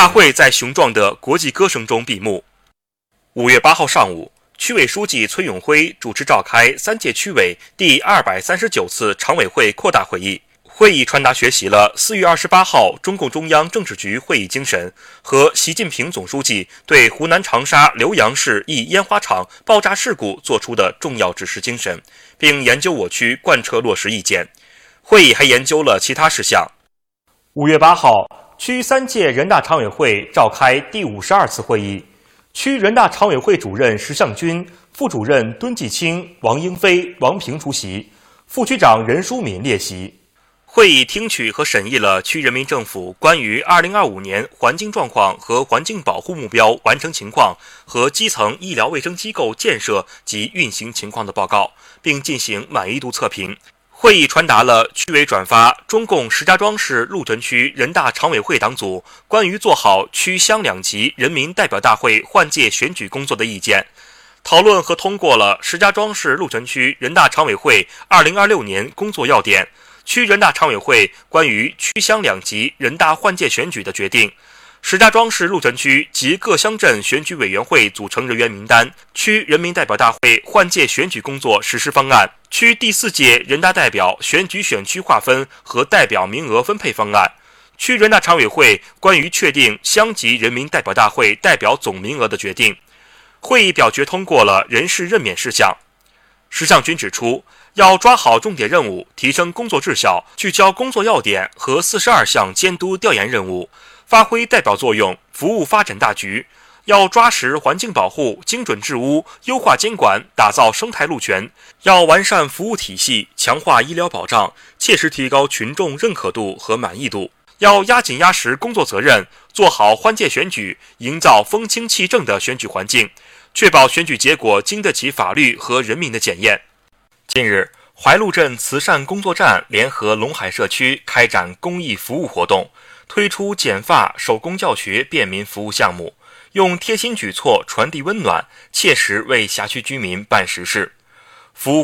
会在雄壮的国际歌声中闭幕。5月8号上午，区委书记崔永辉主持召开3届区委第239次常委会扩大会议。会议传达学习了4月28号中共中央政治局会议精神和习近平总书记对湖南长沙浏阳市一烟花厂爆炸事故作出的重要指示精神，并研究我区贯彻落实意见。会议还研究了其他事项。5月8号，区3届人大常委会召开第52次会议，区人大常委会主任石向军、副主任敦继清、王英飞、王平出席，副区长任书敏列席。会议听取和审议了区人民政府关于2025年环境状况和环境保护目标完成情况和基层医疗卫生机构建设及运行情况的报告，并进行满意度测评。会议传达了区委转发中共石家庄市鹿屯区人大常委会党组关于做好区乡2级人民代表大会换届选举工作的意见，讨论和通过了石家庄市鹿屯区人大常委会2026年工作要点、区人大常委会关于区乡2级人大换届选举的决定、石家庄市鹿屯区及各乡镇选举委员会组成人员名单、区人民代表大会换届选举工作实施方案、区第4届人大代表选举选区划分和代表名额分配方案、区人大常委会关于确定乡级人民代表大会代表总名额的决定。会议表决通过了人事任免事项。石向军指出，要抓好重点任务，提升工作质效，聚焦工作要点和42项监督调研任务，发挥代表作用，服务发展大局。要抓实环境保护，精准治污，优化监管，打造生态路权。要完善服务体系，强化医疗保障，切实提高群众认可度和满意度。要压紧压实工作责任，做好换届选举，营造风清气正的选举环境，确保选举结果经得起法律和人民的检验。近日，怀路镇慈善工作站联合龙海社区开展公益服务活动，推出剪发、手工教学便民服务项目，用贴心举措传递温暖，切实为辖区居民办实事。服务